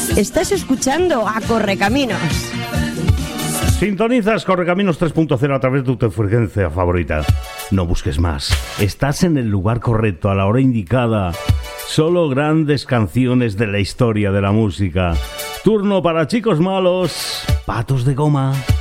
Estás escuchando a Correcaminos. Sintonizas Correcaminos 3.0 a través de tu frecuencia favorita. No busques más. Estás en el lugar correcto, a la hora indicada. Solo grandes canciones de la historia de la música. Turno para Chicos Malos, Patos de Goma.